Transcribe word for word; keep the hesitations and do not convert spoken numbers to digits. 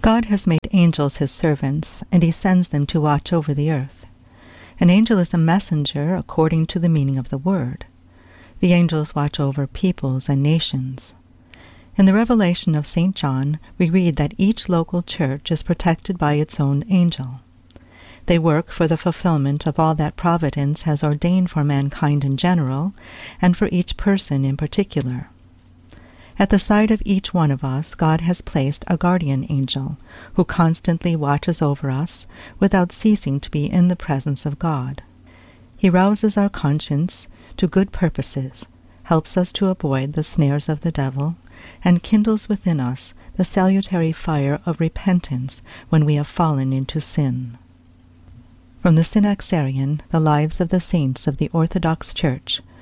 God has made angels his servants, and he sends them to watch over the earth. An angel is a messenger according to the meaning of the word. The angels watch over peoples and nations. In the Revelation of Saint John, we read that each local church is protected by its own angel. They work for the fulfillment of all that Providence has ordained for mankind in general, and for each person in particular. At the side of each one of us, God has placed a guardian angel, who constantly watches over us without ceasing to be in the presence of God. He rouses our conscience to good purposes, helps us to avoid the snares of the devil, and kindles within us the salutary fire of repentance when we have fallen into sin. From the Synaxarion, The Lives of the Saints of the Orthodox Church,